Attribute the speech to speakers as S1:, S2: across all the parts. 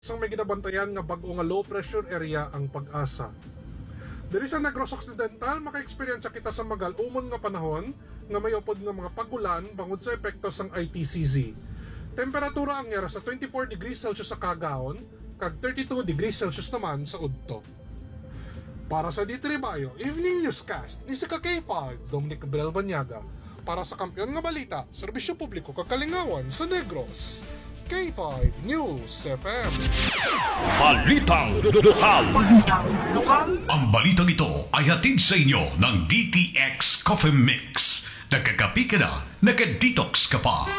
S1: Isang may ginabantayan nga bag-o nga low pressure area ang Pag-asa. Diri sa Negros Occidental, maka-eksperyensya kita sa magal umon nga panahon nga may upod nga mga pagulan bangod sa epekto sang ITCZ. Temperatura ang yara sa 24 degrees Celsius sa Cagaon, kag 32 degrees Celsius naman sa Udto. Para sa D3 Bayo, Evening Newscast, ni si K5, Dominic Gabriel Banyaga. Para sa kampiyon nga balita, serbisyo publiko kakalingawan sa Negros. K5 News FM.
S2: Balitang lokal. Ang balitang ito ay hatid sa inyo ng DTX Coffee Mix. Nagkakapi ka na, nagka-detox ka pa.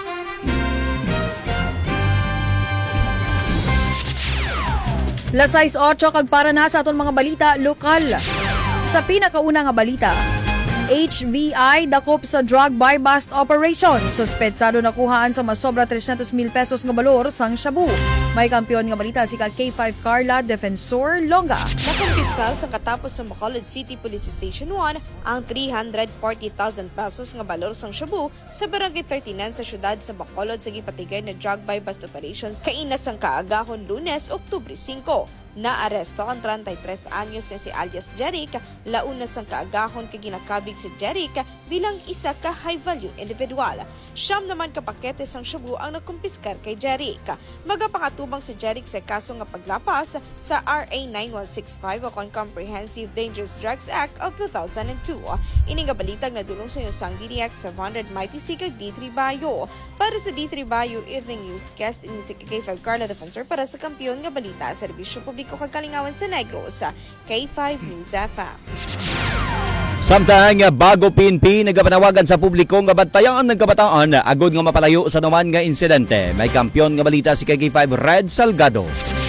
S3: Las 6:08 kag para na sa aton mga balita lokal. Sa pinakauna nga balita, HVI dakop sa drug buy-bust operation. Suspetsado na kuhaan sa masobra 300,000 pesos nga balor sang shabu. May kampiyon nga balita si K5 Carla Defensor Longa.
S4: Nakumpiskal sa katapos sa Bacolod City Police Station 1 ang 340,000 pesos nga balor sang shabu sa Barangay 39 sa syudad sa Bacolod sa gipatigay na drug buy-bust operations kainas ang kaagahon Lunes, Oktubre 5. Naaresto ang 33 anyos na si alias Jeric, launa sang kaagahon kay ginakabig si Jeric bilang isa ka high-value individual. Siyam naman kapakete sang shabu ang nakumpiskar kay Jeric. Magapakatubang si Jeric sa kaso nga paglapas sa RA 9165 o Comprehensive Dangerous Drugs Act of 2002. Ining nga balitag na dulong sa iyo sang DDX 500 Mighty Sikag D3 Bayo. Para sa D3 Bayo Evening Newscast, ini si K5 Carla Defensor para sa kampiyon nga balita, serbisyo publiko kagalingawan sa Negros, K5 News FM.
S5: Samtang bago PNP nagapanawagan sa publiko nga bantayan ng kabataan agod nga mapalayo sa naman nga insidente. May kampiyon nga balita si K5 Red Salgado.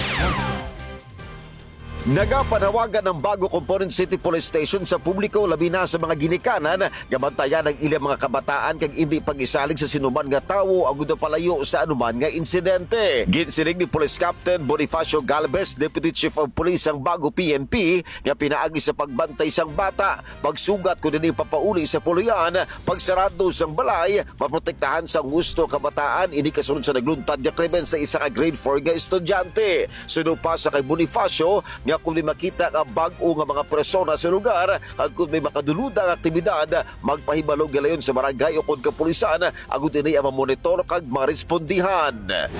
S6: Nagapanawagan ng bago Component City Police Station sa publiko labi na sa mga ginikanan nga bantayan ng ilang mga kabataan kag hindi pag-isalig sa sinuman nga tawo agud na palayo sa anuman nga insidente. Ginsirig ni Police Captain Bonifacio Galvez, Deputy Chief of Police ang bago PNP nga pinaagi sa pagbantay sang bata, pagsugat kun dinhi papauli sa puluyan, pagsarado sang balay, maprotektahan sang gusto kabataan ini kasunod sa nagluntad nga krimen sa isa ka grade 4 nga estudyante. Suno pa sa kay Bonifacio nga kung may makita nga bag-o nga mga persona sa lugar at kung may makaduludang aktibidad, magpahibalo galayon sa barangay o kung kapulisan agud ini ang mamonitor kag mga respondihan.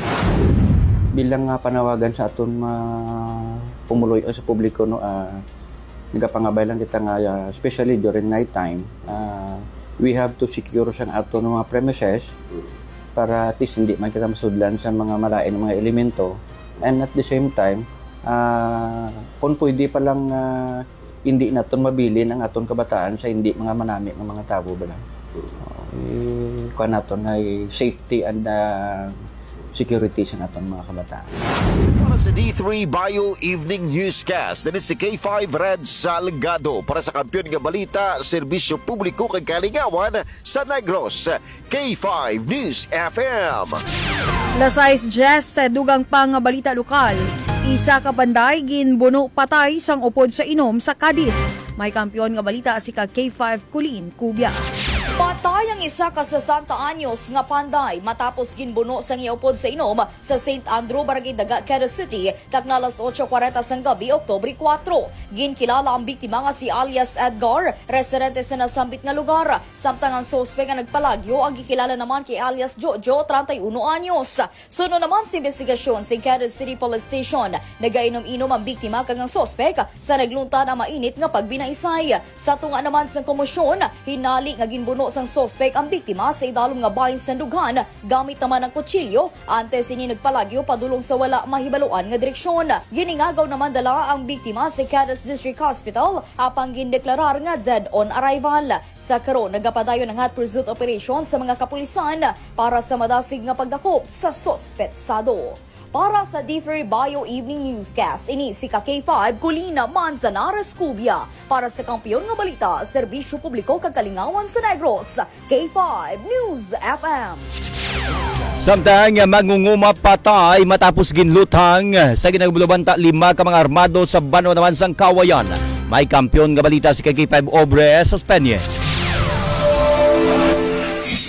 S7: Bilang panawagan sa aton pumuloy sa publiko no, nagapangabay lang kita nga especially during night time, we have to secure sa aton mga premises para at least hindi man kita masudlan sa mga malain mga elemento, and at the same time kung pwede pa lang hindi naton mabilin ang aton kabataan sa hindi mga manami ng mga tao ba lang. Kuha naton ay safety and security sa naton mga kabataan.
S6: Para sa D3 Bayo Evening Newscast, din si K5 Red Salgado para sa kampiyon nga balita, serbisyo publiko kay kalingawan sa Negros, K5 News FM.
S3: Las 6:10 dugang pang balita lokal. Isa ka banday ginbuno patay sang upod sa inom sa Cadiz. May kampiyon nga balita si K5 Kulin Kubya.
S8: Patay ang isa ka 60 anyos nga panday matapos ginbuno sang iupod sa inom sa St. Andrew, Barangay Daga, Quezon City, takna alas 8:40 sang gabi, Oktubre 4. Ginkilala ang biktima nga si alias Edgar, residente sa nasambit nga lugar. Samtang ang sospek nga nagpalagyo, ang gikilala naman kay alias Jojo, 31 anyos. Sunod naman sa investigasyon sa Quezon City Police Station, nagainom-inom ang biktima kag ang sospek sa nagluntad ang mainit nga pagbinaisay. Sa tunga naman sa komosyon, hinali nga ginbuno sang sospek ang biktima sa idalom nga bahin sa dughan gamit naman ang kutsilyo. Antes ini nagpalagyo padulong sa wala mahibaluan nga direksyon. Giningagaw naman dala ang biktima sa Cadiz District Hospital apang gindeklarar nga dead on arrival. Sa karon nagapadayon ang hot pursuit operation sa mga kapulisan para sa madasig nga pagdakop sa sospetsado. Para sa D3 Bayo Evening Newscast, ini si K5 Colina Manzanares Cubia. Para sa kampiyon nga balita, serbisyo publiko kag kalingawan sa Negros, K5 News FM.
S5: Samtang mangunguma patay matapos ginlutang sa ginagbulubanta 5 ka mga armado sa Banwa naman sang Kawayan. May kampiyon nga balita si K5 Obre Sospenye.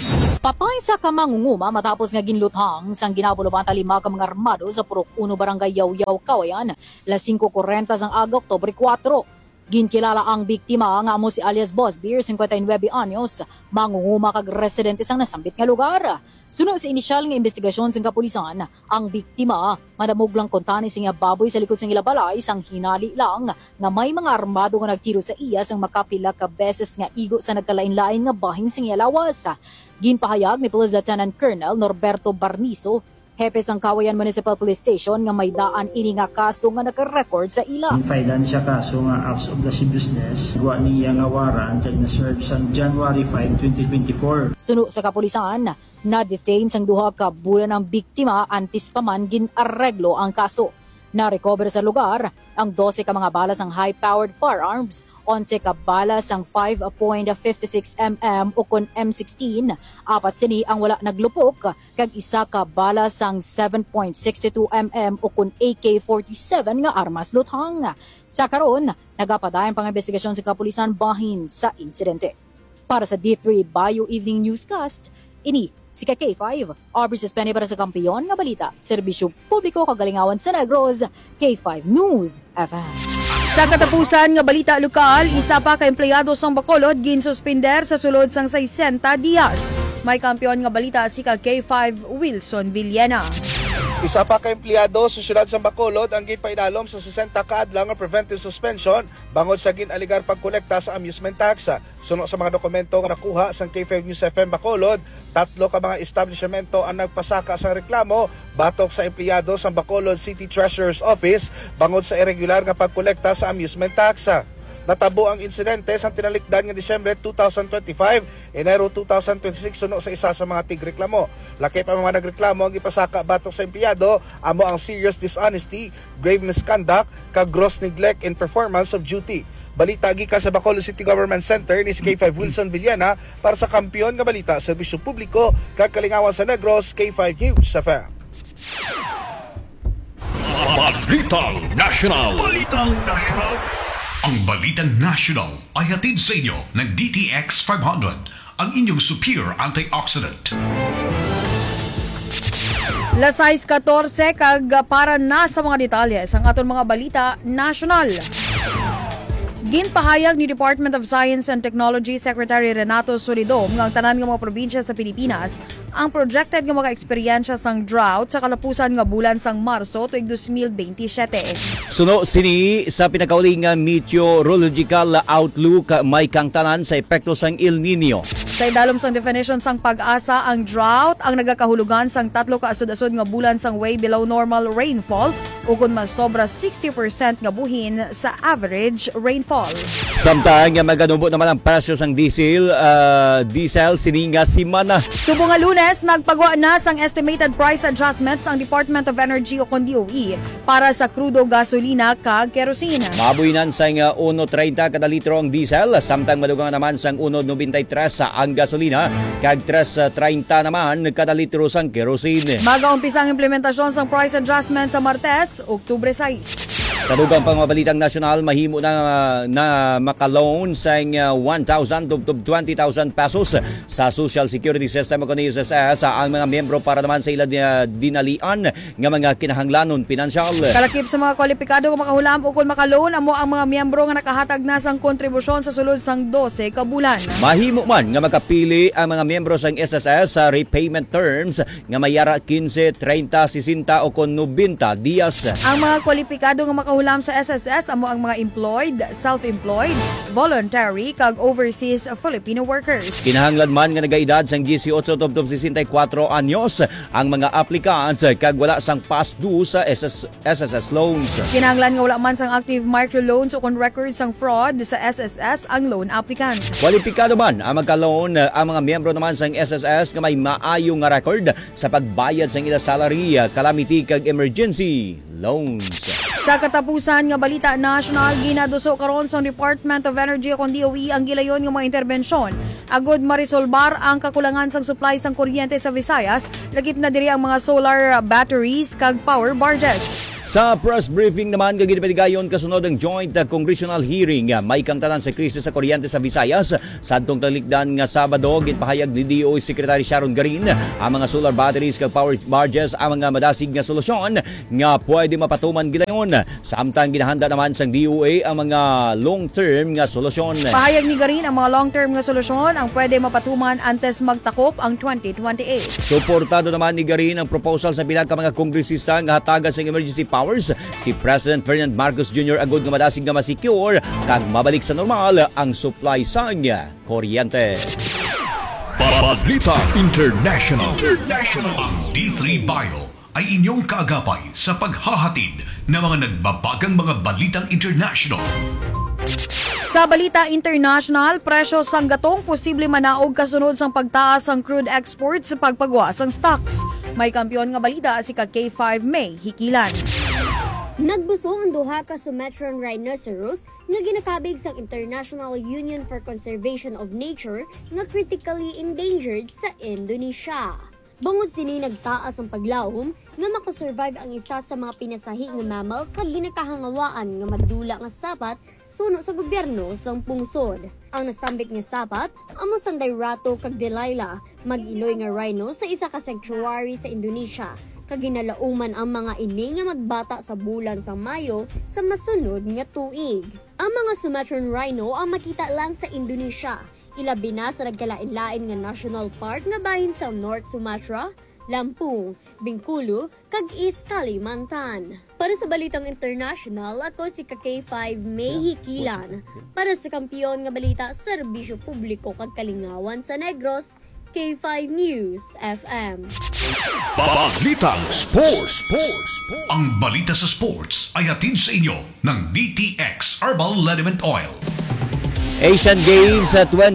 S9: Patay sa kamangunguma matapos nga ginluthang sang ginabulubanta 5 ka mga armado sa Purok 1 Barangay Yaw-Yaw, Kawayan, las 5:40 sang aga, Oktubre 4. Ginkilala ang biktima nga amo si alias Boss Beer, 59 anyos, mangunguma kag residente sang nasambit nga lugar. Suno sa inisyal nga investigasyon sa kapulisan, ang biktima madamog lang kontani sa nga baboy sa likod sa ilabalay sang hinali lang nga may mga armado nga nagtiro sa iya sang makapila ka beses nga igo sa nagkalain-lain nga bahin sa nga lawas. Ginpahayag ni Police Lieutenant Colonel Norberto Barnizo, hepe sang Kawayan Municipal Police Station, nga may daan ini nga kaso nga naka-record sa ila.
S10: Failan siya kaso nga acts of lascivious business, guwa niya nga waran kag na-serve sa January 5, 2024.
S9: Suno sa kapulisan, na-detain sang duha ka bulan ang biktima antes pa man gin-areglo ang kaso. Na-recover sa lugar ang 12 ka mga balas ang high-powered firearms, 11 ka balas ang 5.56 mm o kon M16, 4 sini ang wala naglupok, kag isa ka balas ang 7.62 mm o kon AK-47 nga armas luthang. Sa karon, nagapadayon pang investigasyon sa kapulisan bahin sa insidente. Para sa D3 Bio Evening Newscast, ini si K5, Aubrey Suspende para sa kampiyon nga balita, serbisyo publiko kagalingawan sa Negros, K5 News FM.
S3: Sa katapusan nga balita lokal, isa pa ka empleyado sang Bacolod ginsuspender sa sulod sang 60 Dias. May kampiyon nga balita si K5 Wilson Villena.
S11: Isa pa ka empleyado sa siyudad sa Bacolod ang ginpainalom sa 60 kaadlaw nga preventive suspension bangod sa ginaligar pagkolekta sa amusement tax. Suno sa mga dokumento nga nakuha sa K5 News FM Bacolod, 3 ka mga establishmento ang nagpasaka sa reklamo batok sa empleyado sa Bacolod City Treasurer's Office bangod sa irregular nga pagkolekta sa amusement tax. Natabo ang insidente sa tinalikdan nga Disyembre 2025, Enero 2026 suno sa isa sa mga tigreklamo. Laki pa mga nagreklamo ang ipasaka batok sa empleyado amo ang serious dishonesty, grave misconduct, kag gross neglect in performance of duty. Balita gikan sa Bacolod City Government Center ni K5 Wilson Villena para sa kampiyon nga balita, serbisyo publiko kag kalingawan sa Negros, K5 News FM.
S2: Balitang National. Ang Balitang National ay hatid sa inyo ng DTX 500, ang inyong superior antioxidant.
S3: Las 6:14 kag para na sa mga detalye sa aton mga balita national. Ginpahayag ni Department of Science and Technology Secretary Renato Soridom nga ang tanan nga mga probinsya sa Pilipinas ang projected nga mga eksperyensya sang drought sa kalapusan nga bulan sang Marso tuig 2027.
S5: Suno sini sa pinakauling nga meteorological outlook may kang tanan sa epekto sang El Nino.
S3: Sa idalom sang definition sang pag-asa, ang drought ang nagakahulugan sang 3 ka asod-asod nga bulan sang way below normal rainfall o kung mas sobra 60% nga buhin sa average rainfall.
S5: Samtang maganubo naman ang presyo sang diesel sininga simana.
S3: Subo nga Lunes, nagpagawa na sang estimated price adjustments ang Department of Energy o DOE para sa crudo gasolina kag kerosene.
S5: Mabuhinan sang 1.30 kada litro ang diesel, samtang madugang naman sang 1.93 ang gasolina kag 3.30 naman kada litro sang kerosene.
S3: Mag-aumpisa ang implementasyon sang price adjustment sa Martes, Oktubre 6.
S5: Sa dugang pang mabalitang nasyonal, mahimo na maka-loan sa 1,000 to 20,000 pesos sa Social Security System o SSS ang mga miyembro para naman sa ilang dinalian nga mga kinahanglanon pinansyal.
S3: Kalakip sa mga kwalipikado nga makahulam o kung maka-loan amo ang mga miyembro nga nakahatag na sang kontribusyon sa sulod sang 12 ka bulan.
S5: Mahimo man nga makapili ang mga miyembro sang SSS sa repayment terms nga mayara 15, 30, 60 o kon 90 dias.
S3: Ang mga kwalipikado nga makahulam sa SSS amo ang mga employed, self-employed, voluntary kag overseas Filipino workers.
S5: Kinahanglan man nga nagaedad sang 18 tubtob 64 anyos ang mga applicants kag wala sang past due sa SSS loans.
S3: Kinahanglan nga wala man sang active microloans o kon records sang fraud sa SSS ang loan applicant.
S5: Kwalipikado man ang magka-loan ang mga miyembro naman sang SSS nga may maayo nga record sa pagbayad sang ila salary, calamity kag emergency loans.
S3: Sa katapusan nga balita national, ginaduso karon sa Department of Energy o DOE ang gilayon nga mga interbensyon agud marisolbar ang kakulangan sang supply sang kuryente sa Visayas, lagip na diri ang mga solar batteries kag power barges.
S5: Sa press briefing naman, gaginipigayon kasunod ng joint congressional hearing. May kang tanan sa krisis sa kuryente sa Visayas. Sa adtong talikdan nga Sabado, ginpahayag ni DOE Secretary Sharon Garin ang mga solar batteries kag power barges ang mga madasig nga solusyon nga pwede mapatuman gidayon. Samtang ginahanda naman sang DOE ang mga long-term nga solusyon.
S3: Pahayag ni Garin ang mga long-term nga solusyon ang pwede mapatuman antes magtakop ang 2028.
S5: Suportado naman ni Garin ang proposal sa bilang ka mga kongresista nga hatagan sa emergency powers. Si President Ferdinand Marcos Jr. agud nga madasig nga masecure kag mabalik sa normal ang supply sang kuryente.
S2: Balita International. Ang D3 Bio ay inyong kaagapay sa paghahatid ng mga nagbabagang mga balitang international.
S3: Sa balita international, presyo sang gatong posible manaog kasunod sang pagtaas ang crude exports sa pagpagwa sang stocks. May kampiyon nga balita si K5 May Hikilan.
S12: Nagbusong ang duha ka Sumatran rhinoceros nga ginakabig sa International Union for Conservation of Nature nga critically endangered sa Indonesia. Bangod sini nagtaas ang paglawom nga makasurvive ang isa sa mga pinasahi nga mammal kag ginakahangawaan nga madula nga sapat suno sa gobyerno sang pungsod. Ang nasambit nga sapat amo sanday rato kag Delilah, mag-iloy nga rhino sa isa ka sanctuary sa Indonesia. Kaginalauman ang mga ini nga magbata sa bulan sa Mayo sa masunod nga tuig. Ang mga Sumatran rhino ang makita lang sa Indonesia. Ilabi na sa nagkalain-lain nga national park nga bahin sa North Sumatra, Lampung, Bengkulu, kag East Kalimantan. Para sa balitang international, ako si K5 May Hikilan. Para sa kampiyon nga balita, serbisyo publiko kag kalingawan sa Negros, K5 News FM.
S2: Balitang Sports. Ang balita sa sports ay hatid sa inyo ng DTX Herbal Liniment Oil.
S5: Asian Games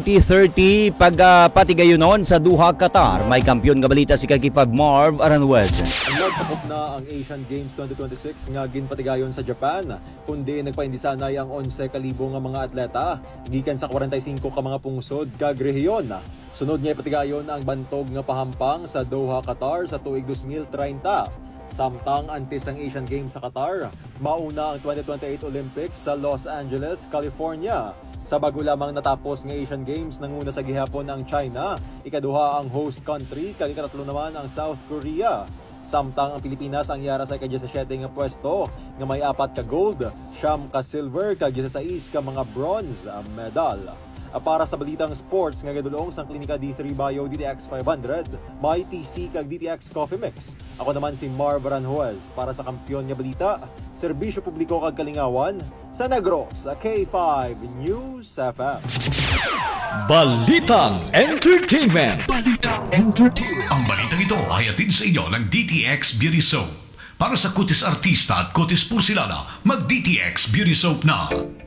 S5: 2030 pagpatigayonon sa Doha, Qatar. May kampiyon nga balita si Kakipag Marv Aranwez.
S13: Nagtakop na ang Asian Games 2026 nga ginpatigayon sa Japan, kundi nagpaindisanay ang 11,000 nga mga atleta gikan sa 45 ka mga pungsod kag rehiyon. Sunod niya ipatigayon ang bantog nga pahampang sa Doha, Qatar sa tuig 2030. Samtang antes ang Asian Games sa Qatar, mauna ang 2028 Olympics sa Los Angeles, California. Sa bago lamang natapos ng Asian Games, nanguna sa gihapon ang China, ikaduha ang host country, kag ikatatlo naman ang South Korea. Samtang ang Pilipinas ang yara sa ika-17 nga pwesto, nga may 4 ka gold, 9 ka silver, kag 16 ka mga bronze medal. Para sa balitang sports nga gadulong sang klinika D3 Bio DTX 500, may TC kag DTX Coffee Mix. Ako naman si Marv Aranjuez para sa kampiyon nga balita, serbisyo publiko kag kalingawan sa Negros, sa K5 News FM.
S2: Balitang Entertainment. Ang balitang ito ay hatid sa inyo ng DTX Beauty Soap. Para sa kutis artista at kutis porsilana, mag-DTX Beauty Soap na.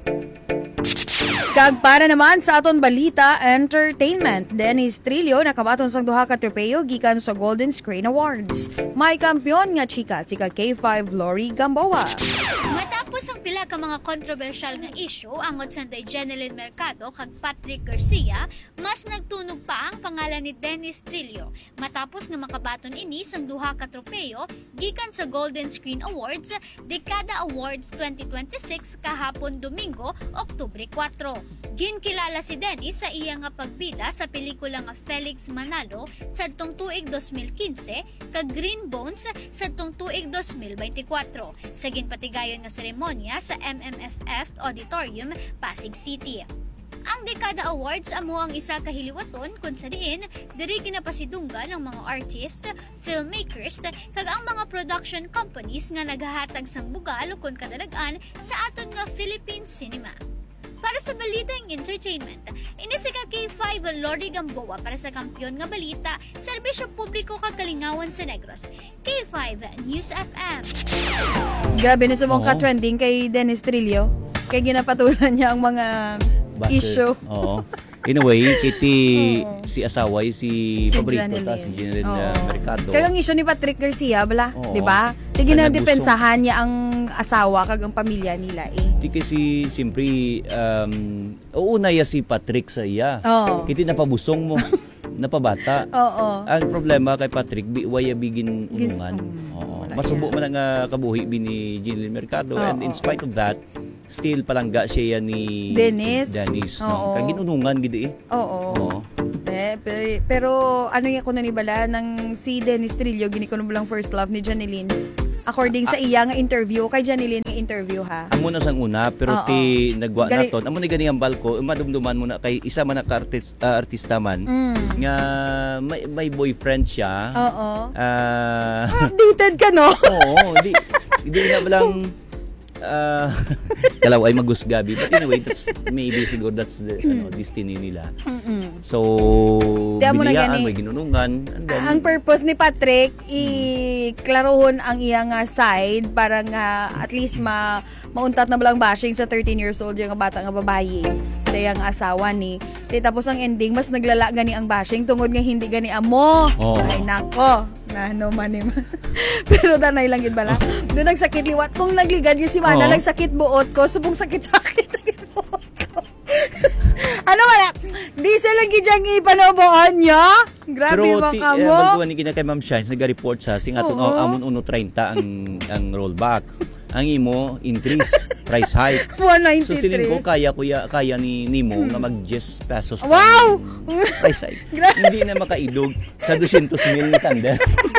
S3: Kag para naman sa aton balita entertainment, Dennis Trillo nakabaton sang duha ka trofeo gikan sa Golden Screen Awards. May kampiyon nga chika si K5 Lori Gamboa.
S14: Matapos ang pila ka mga kontrobersyal nga issue angod sa Jeneline Mercado kag Patrick Garcia, mas nagtunog pa ang pangalan ni Dennis Trillo matapos nga makabaton ini sang duha ka trofeo gikan sa Golden Screen Awards, Dekada Awards 2026 kahapon Domingo, Oktubre 4. Ginkilala si Dennis sa iya nga pagbida sa pelikula nga Felix Manalo sa tuig 2015 kag Green Bones sa tuig 2024 sa ginpatigayon nga seremonya sa MMFF Auditorium, Pasig City. Ang Dekada Awards amo ang isa ka hiliwaton kung sa diin diri ginapasidunggan ang mga artist, filmmakers kag ang mga production companies nga naghahatag sang bugal kun kadalagan sa aton nga Philippine cinema. Para sa balitang entertainment, ini si K5 Lori Gamboa para sa kampiyon nga balita, serbisyo publiko kag kalingawan sa Negros, K5 News FM.
S3: Grabe na sumong ka-trending kay Dennis Trillo. Kaya ginapatulan niya ang mga issue.
S5: Oo. In a way, si asaway, si paborito ta, si Jeneline Mercado.
S3: Kaya ang issue ni Patrick Garcia, bala, di ba? Tigin na depensahan niya ang asawa kag ang pamilya nila eh.
S5: Di kasi siyempre, uuna ya si Patrick sa iya. Kiti napabusong mo, napabata.
S3: Oo.
S5: Ang problema kay Patrick, waya bigin unungan. Oo. masubo man ang kabuhi ni Jeneline Mercado, and in spite of that, still palangga siya yan ni
S3: Dennis.
S5: No? Kaya ginunungan gidi
S3: Oo. Pero ano yung ako nanibala ng si Dennis Trillo, gini ko lang first love ni Janeline. According sa iya nga interview, kay Janeline nga interview ha.
S5: Amo na sang una, pero ti nagwa na ton. Amo ni gani ang balko, madumduman mo na kay isa man ka artista man nga may boyfriend siya.
S3: Updated ka no?
S5: Oo, di na lang kalaw ay magusgabi, but anyway, that's maybe siguro that's the destiny nila. So biniyaan, may ginunungan,
S3: ang purpose ni Patrick iklarohon ang iyang side para nga at least mauntat na balang bashing sa 13 years old yung bata nga babayi sa iyang asawa ni. Tapos ang ending mas naglala gani ang bashing tungod nga hindi gani amo. Ay nako, no man. Pero danay lang gid bala. Doon nagsakit liwat kung nagligad yung si Mana, nagsakit buot ko, subong sakit-sakit ang buot ko. Ano wala? Di sila gidyang ipanoboon niya? Grabe ba ka mo?
S5: Pero baguhan ni kina kay Ma'am Shines, nag-report sa sing atong amon 1.30 ang rollback. Ang imo increase, price hike.
S3: 193.
S5: So silin ko kaya ni Nimo nga mag 10 pesos.
S3: Wow!
S5: Price hike. Hindi na makaidog sa 200,000 ni Sander.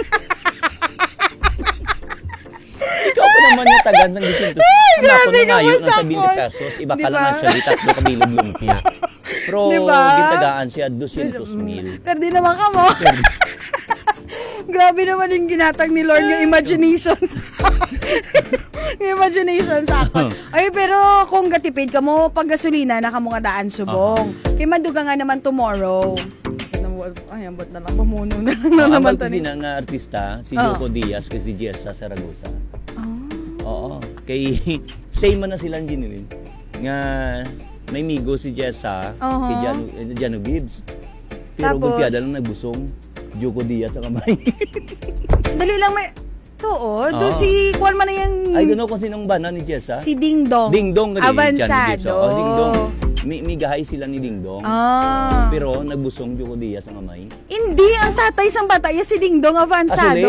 S5: Ikaw pa naman yung tagan ng 200.
S3: Grabe ka mo
S5: sa 20 pesos, iba ka lang siya dito, 3 kabilog lumpia. Pero gintagaan siya 200,000.
S3: Pero di naman ka mo. Grabe naman yung ginatag ni Lord ng imaginations. Yung imagination sa ako. Ay, pero kung gatipid ka mo, pag gasolina, naka mo nga daan subong. Kaya manduga nga naman tomorrow. Ay, ambot na lang. Pamuno na lang naman.
S5: Ambot din ang artista, si Joko Diaz, kasi si Jessa Saragosa. Oo. Kay, same man na silang Jeneline. Nga, may migo si Jessa, kay Jano Gibbs. Pero gulpiada lang nagbusong. Joko Diaz sa kamay.
S3: Dali lang may... Do si Juan man na yung...
S5: I don't know kung sinong bana ni Jessa.
S3: Si Ding Dong.
S5: Ding Dong.
S3: Avansado.
S5: Ding Dong. May gahay sila ni Ding Dong. Pero nagbusong Joko Diaz sa kamay.
S3: Hindi, ang tatay sang bata niya si Ding Dong Avansado.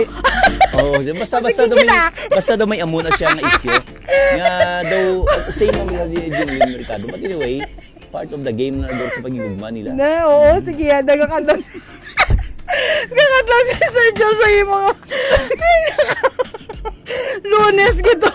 S5: Basta daw may amo na siya na isyo. Nga daw, same naman ni Jeneline Mercado. But anyway, part of the game na daw sa pagigugma nila.
S3: Oo, sige, nagkakandam si Sir Joe sa iyo mga Lunes gito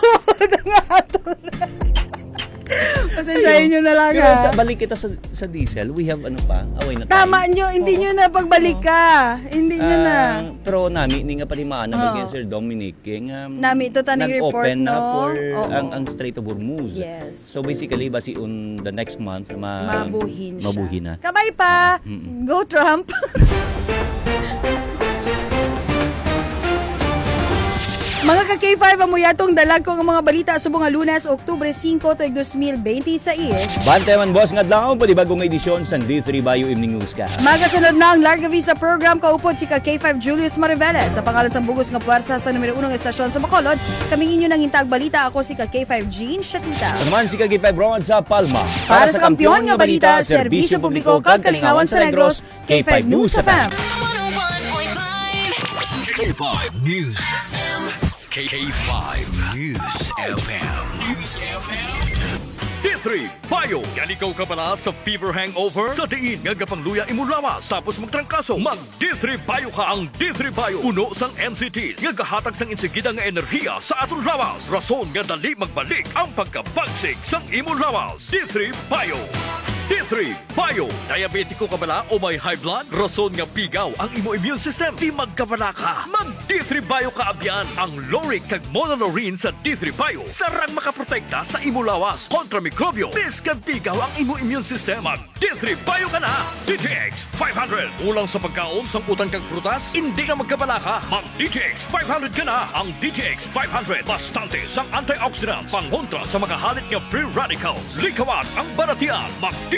S3: pasensyahin nyo na lang.
S5: Pero sa balik kita sa diesel, we have away na tayo.
S3: Tama nyo, hindi nyo na pagbalik ka. Hindi nyo na.
S5: Pero nami, hindi nga palimaan na Sir Dominic,
S3: nami ito taning report,
S5: nag-open na for ang Strait of Hormuz.
S3: Yes.
S5: So basically, basi on the next month,
S3: mabuhin
S5: na.
S3: Kabay pa! Go Trump! Mga ka-K5, amuyatong dalag ko ng mga balita subong nga Lunes, Oktubre 5, tuig 2026.
S5: Bantay man boss, ngadlaw pwede bagong edisyon sa D3 Bayo Evening News ka.
S3: Magasunod na ang Larga Vista program, kaupod si ka-K5 Julius Mariveles. Sa pangalan sa bugos nga puwersa sa numero 1 estasyon sa Bacolod, kaming inyo nang intag balita, ako si ka-K5 Jean Shatita.
S5: Ito naman si ka-K5 Rowan sa Palma.
S3: Para sa kampiyon nga balita, serbisyo publiko kag kalingawan sa Negros, K5 News FM.
S2: K5 News FM. K5 News FM. D3 Bayo. Yan ikaw ka pala sa fever hangover? Sa diin nga gapangluya imulawas tapos magtrangkaso. Mag D3 Bayo ka ang D3 Bayo. Puno sang NCTs nga gahatag sang insigida nga enerhiya sa aton lawas. Rason nga dali magbalik ang pagkabagsig sang imulawas. D3 Bayo. D3 Bayo. Diabetiko ka bala o may high blood? Rason nga pigaw ang imo immune system. Di magkabala ka. Mag D3 Bayo ka abyan. Ang Loric kag Monolorine sa D3 Bayo. Sarang makaprotekta sa imo lawas kontra mikrobyo. Biskan pigaw ang imo immune system. Mag D3 Bayo ka na. DTX 500. Ulang sa pagkaon sang utang kag prutas. Hindi na magkabala ka. Mag DTX 500 ka na. Ang DTX 500. Bastante sang antioxidants. Pangontra sa mga halit nga free radicals. Likawan ang baratian. Mag DTX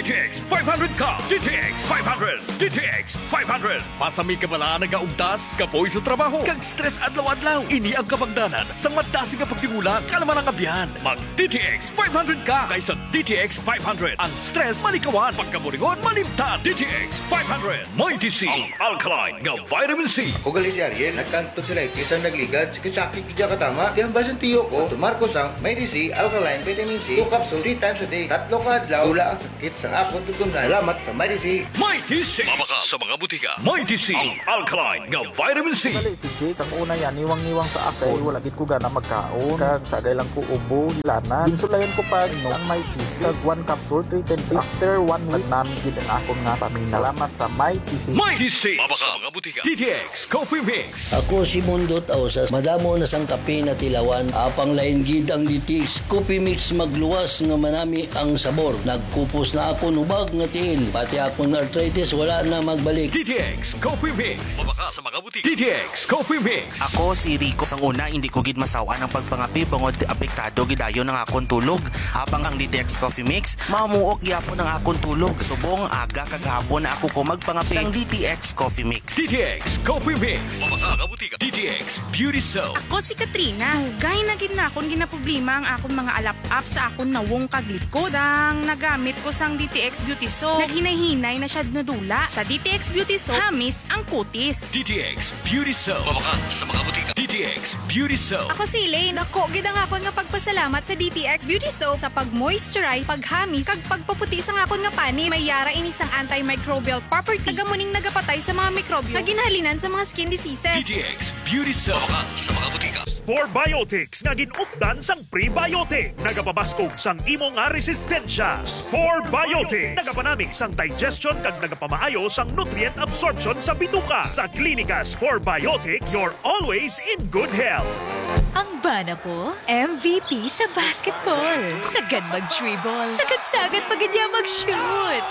S2: DTX 500 ka! DTX 500! DTX 500! Pasami ka bala nagaugtas, kapoy sa trabaho, kag stress adlaw-adlaw. Ini ang kabangdanan sa madasi nga pagtingulan, kalaman ang abyan. Mag DTX 500 ka! Kaysa DTX 500, ang stress malikawan, pagkaburingon malimtan. DTX 500! Mighty C, ang alkaline nga vitamin C.
S15: Ako gali si Ariel, nagkanto sila isang nagligad, sakit kidya katama. Di ang basan tiyo ko, tumarko sang Mighty C, alkaline, vitamin C, 2 capsule 3 times a day. Tatlo ka adlaw, wala ang sakit sa akong tutungan. Salamat sa Mighty C.
S2: Mighty C! Mabaka sa mga butika. Mighty C, ang alkaline nga vitamin C.
S16: Dali si Jade, ang una yan, niwang-niwang sa akin. Wala gid ko gana magkaon. Kag sagay lang ko ubo, hilanan. Ginsulayan ko pa, no, ang Mighty C. Kag 1 capsule, 3 times a day. After 1 week, namin gid ang akong nga pamilya. Salamat sa Mighty C.
S2: Mighty C! Mabaka sa mga butika. DTX Coffee Mix.
S17: Ako si Mundot Ausas, madamo na sang kape na tilawan, apang lain gid ang DTX Coffee Mix magluwas nga manami ang sabor. Nagkupos na ako nubag nga tiil, pati akong arthritis wala na magbalik.
S2: DTX Coffee Mix. Mabaka sa mga butika. DTX Coffee Mix.
S18: Ako si Rico, sang una hindi ko gid masawa ng pagpangapi bangod apektado gidayon ng akong tulog. Habang ang DTX Coffee Mix mamuok gyapon ng akong tulog. Subong aga kag hapon na ako ko magpangapi sang DTX Coffee Mix.
S2: DTX Coffee Mix. Mabaka nga butika. DTX Beauty Soap.
S19: Ako si Katrina. Hugay na gid na akong ginaproblema ang akong mga alap-up sa akong nawong kaglikod. Sang nagamit ko sang DTX Beauty Soap, naghinay-hinay na siya nadula. Sa DTX Beauty Soap, hamis ang kutis.
S2: DTX Beauty Soap. Mabaka sa mga butika. DTX Beauty Soap.
S20: Ako si Elaine. Dako gid ang akon nga pagpasalamat sa DTX Beauty Soap sa pag-moisturize, paghamis, kag pagpaputi sa akon nga pani. May yara ini sang antimicrobial property. Tagamuning nagapatay sa mga mikrobyo nga ginahalinan sa mga skin diseases.
S2: DTX Beauty Soap. Mabaka sa mga butika.
S21: Spore Biotics nga ginupdan sang prebiotic. Nagapabaskog sang imo nga resistensya. Spore Biotics. Nagapanami sang digestion kag nagapamaayo sang nutrient absorption sa bituka. Sa Klinika Spore Biotics, you're always in good health.
S22: Ang bana ko, MVP sa basketball. Sagad mag-dribble. Sagad-sagad pag niya mag-shoot.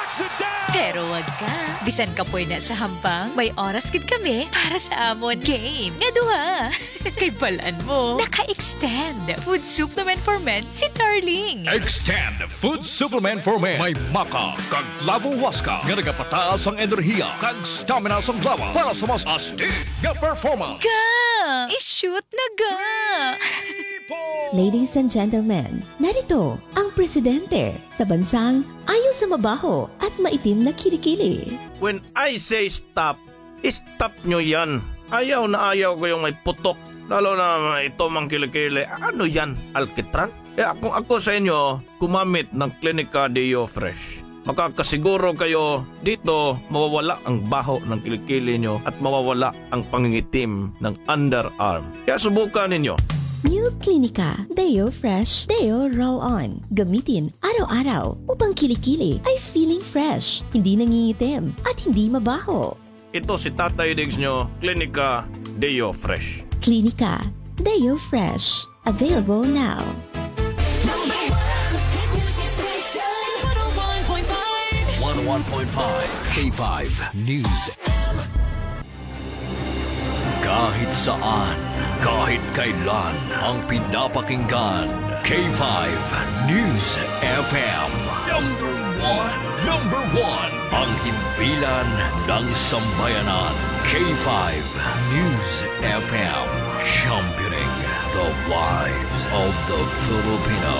S22: Pero wag ka. Bisan ka po na sa hambang, may oras gid kami para sa amon game. Nga duha. Kay balaan mo, naka-extend. Food supplement for men si Darling.
S2: Extend Food Supplement for Men. May maka kag lavo waska nga nagapataas ang enerhiya kag stamina sang lawas para sa mas astig nga performance.
S22: Ga! I-shoot na ga!
S23: Ladies and gentlemen, narito ang presidente sa bansang ayaw sa mabaho at maitim na kilikili.
S24: When I say stop, stop nyo yan. Ayaw na ayaw ko yung may putok. Lalo na ito mang kilikili. Ano yan? Alkitran? Kung ako sa inyo, kumamit ng Klinika Deo Fresh. Makakasiguro kayo dito mawawala ang baho ng kilikili nyo at mawawala ang pangingitim ng underarm. Kaya subukan ninyo.
S23: New Klinika Deo Fresh Deo Roll-On. Gamitin araw-araw upang kilikili ay feeling fresh, hindi nangingitim at hindi mabaho.
S24: Ito si Tatay Diggs nyo, Klinika Deo Fresh.
S23: Klinika Deo Fresh. Available now.
S2: 101.5 K5 News. Kahit saan, kahit kailan, ang pinapakinggan. K5 News FM. Number one. Ang himpilan ng sambayanan. K5 News FM. Championing the lives of the Filipino.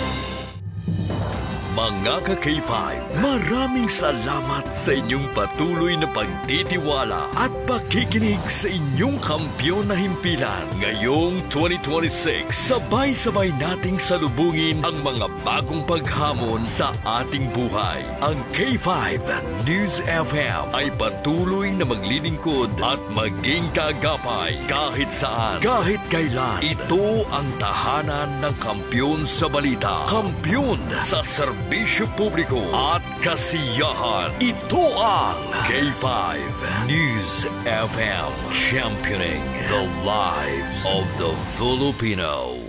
S2: Mga ka-K5, maraming salamat sa inyong patuloy na pagtitiwala at pakikinig sa inyong kampyon na himpilan. Ngayong 2026, sabay-sabay nating salubungin ang mga bagong paghamon sa ating buhay. Ang K5 News FM ay patuloy na maglilingkod at maging kaagapay kahit saan, kahit kailan. Ito ang tahanan ng kampyon sa balita, kampyon sa serbisyo publiko at kasiyahan. Ito ang K5 News FM, championing the lives of the Filipino.